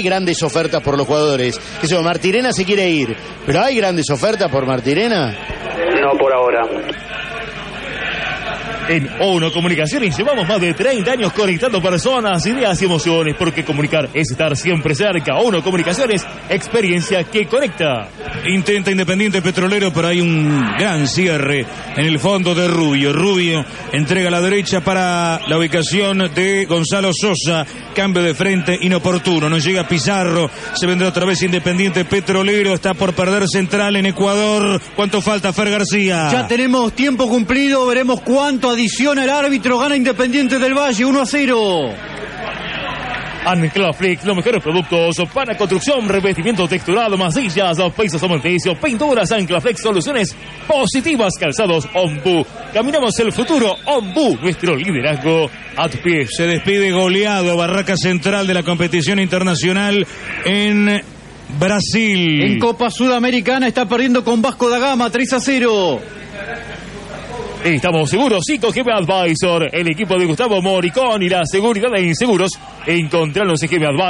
grandes ofertas por los jugadores. Eso, Martirena se quiere ir, pero ¿hay grandes ofertas por Martirena? No por ahora. En ONO Comunicaciones llevamos más de 30 años conectando personas, ideas y emociones, porque comunicar es estar siempre cerca. ONO Comunicaciones, experiencia que conecta. Intenta Independiente Petrolero, pero hay un gran cierre en el fondo de Rubio. Rubio entrega a la derecha para la ubicación de Gonzalo Sosa. Cambio de frente inoportuno. No llega Pizarro. Se vendrá otra vez Independiente Petrolero. Está por perder Central en Ecuador. ¿Cuánto falta, Fer García? Ya tenemos tiempo cumplido. Veremos cuánto adiciona el árbitro. Gana Independiente del Valle 1-0. Anclaflex, los mejores productos para construcción, revestimiento texturado, masillas, pisos cementicios, pinturas. Anclaflex, soluciones positivas. Calzados Ombu, caminamos el futuro. Ombu, nuestro liderazgo a tus pies. Se despide goleado Barraca Central de la competición internacional en Brasil. En Copa Sudamericana está perdiendo con Vasco da Gama 3-0. Estamos seguros, Psico GM Advisor, el equipo de Gustavo Moricón y la seguridad de inseguros. Encontrarlos en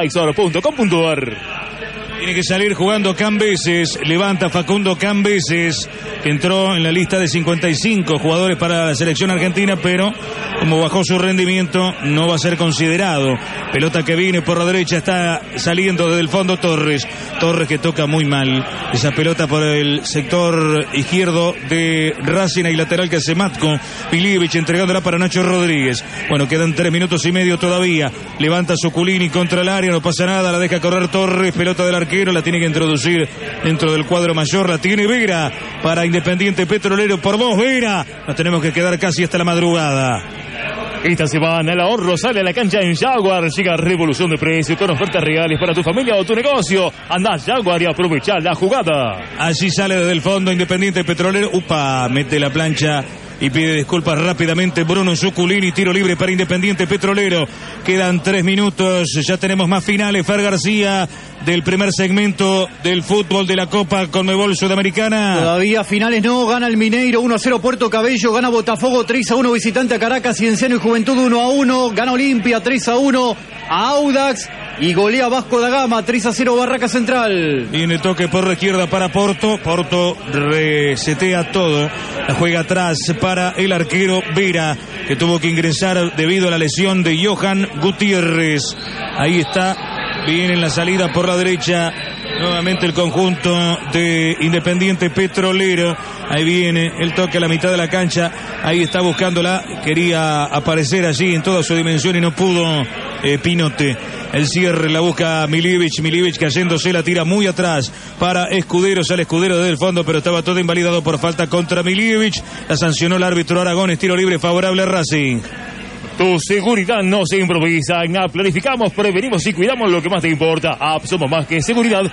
gmadvisor.com.ar. Tiene que salir jugando Cambeses. Levanta Facundo Cambeses, que entró en la lista de 55 jugadores para la selección argentina, pero como bajó su rendimiento, no va a ser considerado. Pelota que viene por la derecha, está saliendo desde el fondo Torres. Torres que toca muy mal esa pelota por el sector izquierdo de Racing y lateral que hace Matko. Milievich entregándola para Nacho Rodríguez. Bueno, quedan 3 minutos y medio todavía. Levanta Zuculini contra el área, no pasa nada, la deja correr Torres. Pelota del arquero, la tiene que introducir dentro del cuadro mayor. La tiene Vera para Independiente Petrolero. Por vos, Vera. Nos tenemos que quedar casi hasta la madrugada. Esta semana el ahorro sale a la cancha en Jaguar. Llega revolución de precio con ofertas reales para tu familia o tu negocio. Andá Jaguar y aprovecha la jugada. Allí sale desde el fondo Independiente Petrolero. Upa, mete la plancha y pide disculpas rápidamente Bruno Zuculini. Tiro libre para Independiente Petrolero. Quedan 3 minutos. Ya tenemos más finales, Fer García, del primer segmento del fútbol de la Copa Conmebol Sudamericana. Todavía finales no. Gana el Mineiro 1-0 Puerto Cabello. Gana Botafogo 3-1 visitante a Caracas. Cienciano y Juventud 1-1. Gana Olimpia 3-1 a Audax. Y golea Vasco da Gama 3-0 Barraca Central. Viene toque por la izquierda para Porto. Porto resetea todo. La juega atrás para el arquero Vera, que tuvo que ingresar debido a la lesión de Johan Gutiérrez. Ahí está. Viene en la salida por la derecha. Nuevamente el conjunto de Independiente Petrolero. Ahí viene el toque a la mitad de la cancha. Ahí está buscándola. Quería aparecer allí en toda su dimensión y no pudo Pinote. El cierre la busca Milievich. Milievich cayéndose, la tira muy atrás para Escudero. Sale Escudero desde el fondo, pero estaba todo invalidado por falta contra Milievich. La sancionó el árbitro Aragón. Tiro libre favorable a Racing. Tu seguridad no se improvisa. En App planificamos, prevenimos y cuidamos lo que más te importa. App, somos más que seguridad.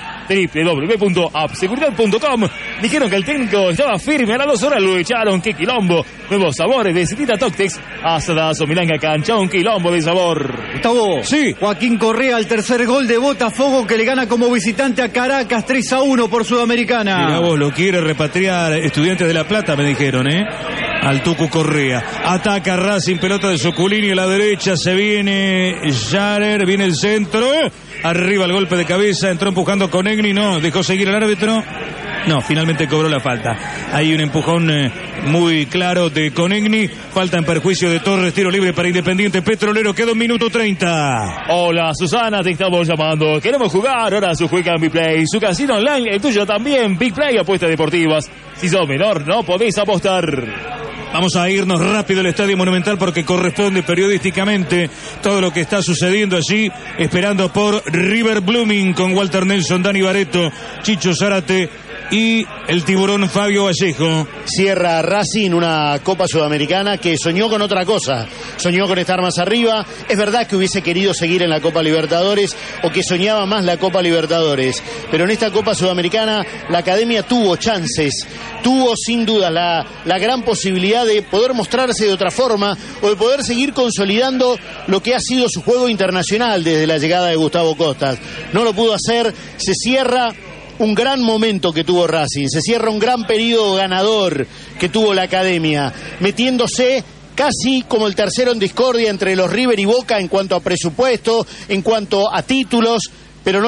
www.appseguridad.com. Dijeron que el técnico estaba firme, a las 2 horas lo echaron. ¡Qué quilombo! Nuevos sabores de Citita Toctex, asadas o milanga cancha, un quilombo de sabor. Gustavo, sí. Joaquín Correa, el tercer gol de Botafogo, que le gana como visitante a Caracas 3-1 por Sudamericana. Mirá vos, lo quiere repatriar Estudiantes de La Plata, me dijeron, al Tucu Correa. Ataca Racing, pelota de Zuculini a la derecha, se viene Jarer, viene el centro, arriba el golpe de cabeza, entró empujando con Egni, no, dejó seguir el árbitro. No, finalmente cobró la falta. Hay un empujón muy claro de Conegni. Falta en perjuicio de Torres. Tiro libre para Independiente Petrolero. Queda 1 minuto 30. Hola, Susana, te estamos llamando. Queremos jugar. Ahora su juega en BigPlay. Su casino online, el tuyo también. BigPlay, apuestas deportivas. Si sos menor, no podéis apostar. Vamos a irnos rápido al Estadio Monumental porque corresponde periodísticamente todo lo que está sucediendo allí, esperando por River Blooming con Walter Nelson, Dani Barreto, Chicho Zárate y el tiburón Fabio Vallejo. Cierra Racing una Copa Sudamericana que soñó con otra cosa, soñó con estar más arriba. Es verdad que hubiese querido seguir en la Copa Libertadores o que soñaba más la Copa Libertadores, pero en esta Copa Sudamericana la Academia tuvo chances, tuvo sin duda la gran posibilidad de poder mostrarse de otra forma o de poder seguir consolidando lo que ha sido su juego internacional desde la llegada de Gustavo Costas. No lo pudo hacer. Se cierra un gran momento que tuvo Racing, se cierra un gran periodo ganador que tuvo la Academia, metiéndose casi como el tercero en discordia entre los River y Boca en cuanto a presupuesto, en cuanto a títulos.